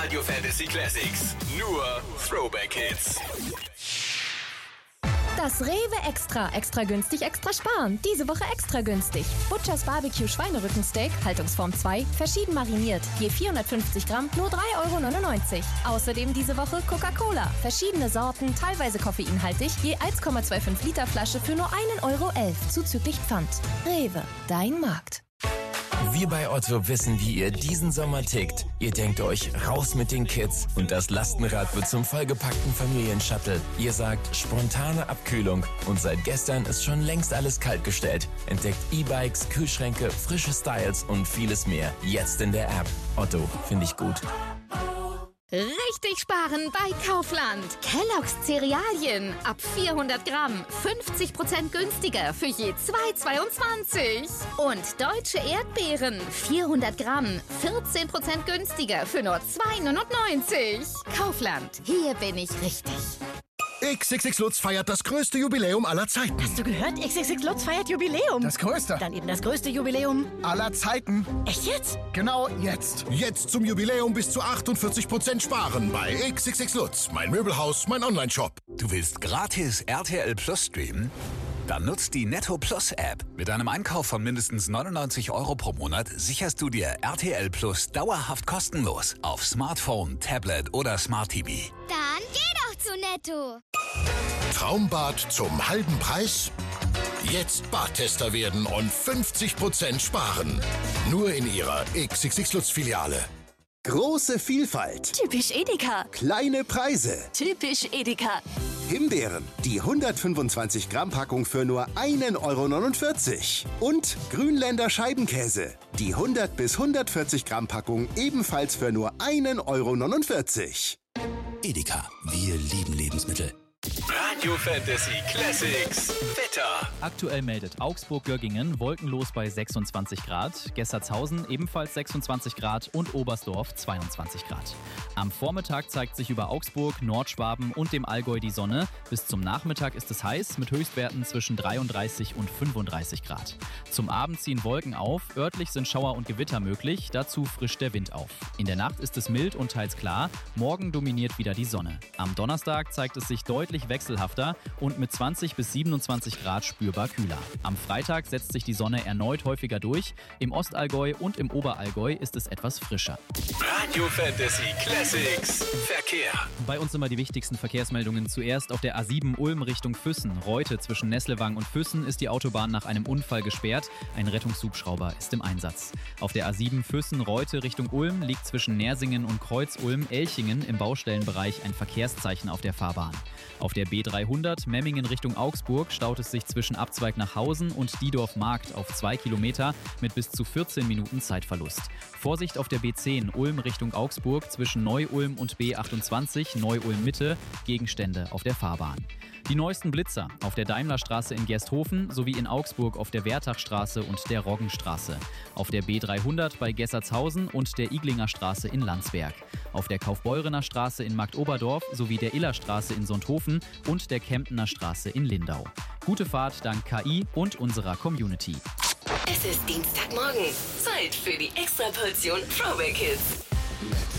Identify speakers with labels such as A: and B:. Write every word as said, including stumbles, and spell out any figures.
A: Radio Fantasy Classics. Nur Throwback Hits.
B: Das Rewe Extra. Extra günstig, extra sparen. Diese Woche extra günstig. Butchers Barbecue Schweinerückensteak, Haltungsform zwei, verschieden mariniert. Je vierhundertfünfzig Gramm, nur drei Euro neunundneunzig. Außerdem diese Woche Coca-Cola. Verschiedene Sorten, teilweise koffeinhaltig, je eins Komma fünfundzwanzig Liter Flasche für nur ein Euro elf, zuzüglich Pfand. Rewe, dein Markt.
C: Wir bei Otto wissen, wie ihr diesen Sommer tickt. Ihr denkt euch, raus mit den Kids und das Lastenrad wird zum vollgepackten Familienshuttle. Ihr sagt, spontane Abkühlung und seit gestern ist schon längst alles kaltgestellt. Entdeckt E-Bikes, Kühlschränke, frische Styles und vieles mehr. Jetzt in der App. Otto, finde ich gut.
D: Richtig sparen bei Kaufland. Kellogg's Cerealien ab vierhundert Gramm, fünfzig Prozent günstiger für je zwei Euro zweiundzwanzig. Und deutsche Erdbeeren, vierhundert Gramm, vierzehn Prozent günstiger für nur zwei Euro neunundneunzig. Kaufland, hier bin ich richtig.
E: X X X Lutz feiert das größte Jubiläum aller Zeiten.
F: Hast du gehört? X X X Lutz feiert Jubiläum.
E: Das größte.
F: Dann eben das größte Jubiläum
E: aller Zeiten.
F: Echt jetzt?
E: Genau jetzt. Jetzt zum Jubiläum bis zu achtundvierzig Prozent sparen bei X X X Lutz. Mein Möbelhaus, mein Online-Shop.
A: Du willst gratis R T L Plus streamen? Dann nutzt die Netto Plus App. Mit einem Einkauf von mindestens neunundneunzig Euro pro Monat sicherst du dir R T L Plus dauerhaft kostenlos auf Smartphone, Tablet oder Smart T V.
G: Dann geh doch zu Netto.
E: Traumbad zum halben Preis? Jetzt Badtester werden und fünfzig Prozent sparen. Nur in ihrer X X X Lutz Filiale.
H: Große Vielfalt.
F: Typisch Edeka.
H: Kleine Preise.
F: Typisch Edeka.
H: Himbeeren, die hundertfünfundzwanzig Gramm Packung für nur ein Euro neunundvierzig. Und Grünländer Scheibenkäse, die hundert bis hundertvierzig Gramm Packung ebenfalls für nur ein Euro neunundvierzig.
A: Edeka, wir lieben Lebensmittel. Radio Fantasy Classics Wetter.
I: Aktuell meldet Augsburg-Göggingen wolkenlos bei sechsundzwanzig Grad, Gessertshausen ebenfalls sechsundzwanzig Grad und Oberstdorf zweiundzwanzig Grad. Am Vormittag zeigt sich über Augsburg, Nordschwaben und dem Allgäu die Sonne. Bis zum Nachmittag ist es heiß mit Höchstwerten zwischen dreiunddreißig und fünfunddreißig Grad. Zum Abend ziehen Wolken auf, örtlich sind Schauer und Gewitter möglich, dazu frischt der Wind auf. In der Nacht ist es mild und teils klar, morgen dominiert wieder die Sonne. Am Donnerstag zeigt es sich deutlich wechselhafter und mit zwanzig bis siebenundzwanzig Grad spürbar kühler. Am Freitag setzt sich die Sonne erneut häufiger durch. Im Ostallgäu und im Oberallgäu ist es etwas frischer.
A: Radio Fantasy Classics Verkehr.
I: Bei uns immer die wichtigsten Verkehrsmeldungen. Zuerst auf der A sieben Ulm Richtung Füssen. Reute zwischen Nesselwang und Füssen ist die Autobahn nach einem Unfall gesperrt. Ein Rettungshubschrauber ist im Einsatz. Auf der A sieben Füssen-Reute Richtung Ulm liegt zwischen Nersingen und Kreuz-Ulm-Elchingen im Baustellenbereich ein Verkehrszeichen auf der Fahrbahn. Auf der B dreihundert Memmingen Richtung Augsburg staut es sich zwischen Abzweig nach Hausen und Diedorf Markt auf zwei Kilometer mit bis zu vierzehn Minuten Zeitverlust. Vorsicht auf der B zehn Ulm Richtung Augsburg zwischen Neu-Ulm und B achtundzwanzig Neu-Ulm Mitte, Gegenstände auf der Fahrbahn. Die neuesten Blitzer auf der Daimlerstraße in Gersthofen sowie in Augsburg auf der Wertachstraße und der Roggenstraße. Auf der B dreihundert bei Gessertshausen und der Iglinger Straße in Landsberg. Auf der Kaufbeurener Straße in Marktoberdorf sowie der Illerstraße in Sonthofen und der Kemptener Straße in Lindau. Gute Fahrt dank K I und unserer Community.
J: Es ist Dienstagmorgen. Zeit für die Extraportion Throwback Hits.